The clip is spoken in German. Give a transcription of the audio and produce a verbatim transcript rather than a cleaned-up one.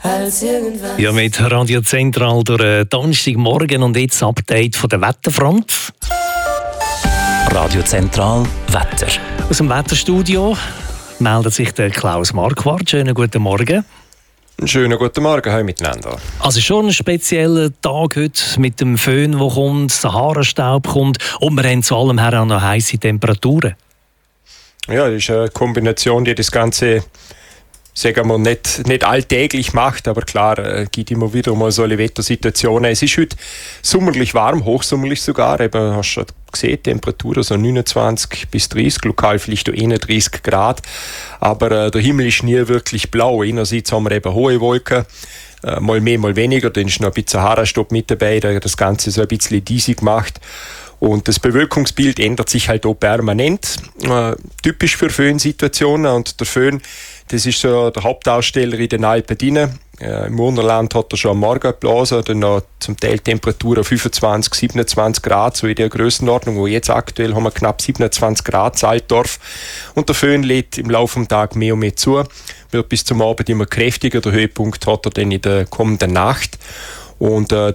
als irgendwas. Ja, mit Radio Zentral durch Donnerstagmorgen und jetzt Update von der Wetterfront. Radio Zentral Wetter. Aus dem Wetterstudio meldet sich der Klaus Marquardt. Schönen guten Morgen. Einen schönen guten Morgen, hallo miteinander. Also schon ein spezieller Tag heute mit dem Föhn, der kommt, Sahara-Staub kommt und wir haben zu allem her auch noch heisse Temperaturen. Ja, das ist eine Kombination, die das Ganze, sagen wir, nicht, nicht alltäglich macht, aber klar, es äh, gibt immer wieder mal solche Wettersituationen. Es ist heute sommerlich warm, hochsommerlich sogar, eben, hast du schon gesehen, Temperatur so neunundzwanzig bis dreißig, lokal vielleicht auch einunddreißig Grad, aber äh, der Himmel ist nie wirklich blau. Einerseits haben wir eben hohe Wolken, äh, mal mehr, mal weniger, dann ist noch ein bisschen Sahara-Staub mit dabei, der das Ganze so ein bisschen diesig macht. Und das Bewölkungsbild ändert sich halt auch permanent, äh, typisch für Föhnsituationen. Und der Föhn, das ist so der Hauptdarsteller in den Alpen drin. Äh, Im Urnerland hat er schon am Morgen geblasen, dann noch zum Teil Temperaturen fünfundzwanzig, siebenundzwanzig Grad, so in der Grössenordnung, wo jetzt aktuell haben wir knapp siebenundzwanzig Grad in Altdorf. Und der Föhn lädt im Laufe des Tages mehr und mehr zu, wird bis zum Abend immer kräftiger. Der Höhepunkt hat er dann in der kommenden Nacht. Und äh,